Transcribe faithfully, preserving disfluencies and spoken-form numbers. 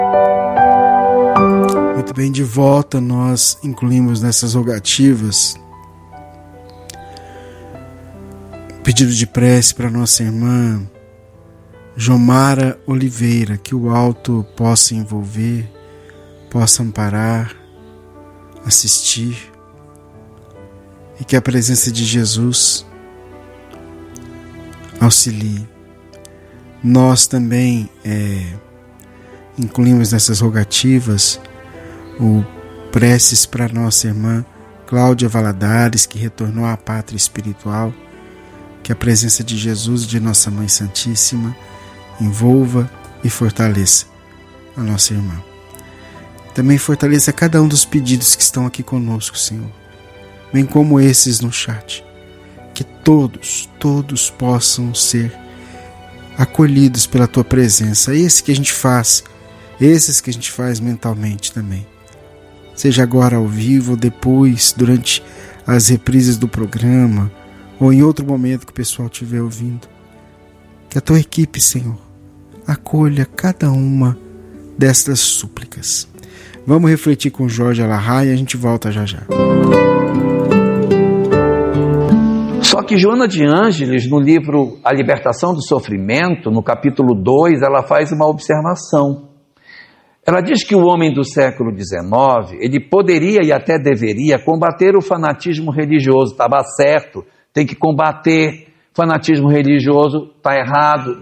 Muito bem, de volta nós incluímos nessas rogativas pedido de prece para nossa irmã Jomara Oliveira, que o alto possa envolver, possa amparar, assistir, e que a presença de Jesus auxilie. Nós também é, incluímos nessas rogativas o preces para nossa irmã Cláudia Valadares, que retornou à pátria espiritual. Que a presença de Jesus e de Nossa Mãe Santíssima envolva e fortaleça a nossa irmã. Também fortaleça cada um dos pedidos que estão aqui conosco, Senhor, bem como esses no chat. Que todos, todos possam ser acolhidos pela Tua presença. Esse que a gente faz, esses que a gente faz mentalmente também. Seja agora ao vivo, ou depois, durante as reprises do programa, ou em outro momento que o pessoal estiver ouvindo. Que a Tua equipe, Senhor, acolha cada uma destas súplicas. Vamos refletir com Jorge Alahá e a gente volta já já. Só que Joana de Ângeles, no livro A Libertação do Sofrimento, no capítulo dois, ela faz uma observação. Ela diz que o homem do século dezenove, ele poderia e até deveria combater o fanatismo religioso, estava certo, tem que combater, fanatismo religioso está errado,